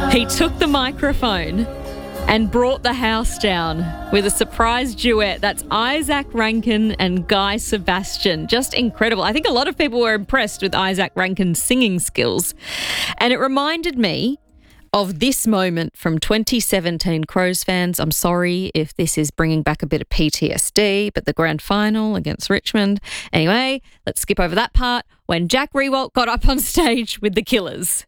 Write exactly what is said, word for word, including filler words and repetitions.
He took the microphone and brought the house down with a surprise duet. That's Isaac Rankin and Guy Sebastian. Just incredible. I think a lot of people were impressed with Isaac Rankin's singing skills. And it reminded me of this moment from twenty seventeen. Crows fans, I'm sorry if this is bringing back a bit of P T S D, but the grand final against Richmond. Anyway, let's skip over that part when Jack Riewoldt got up on stage with the Killers.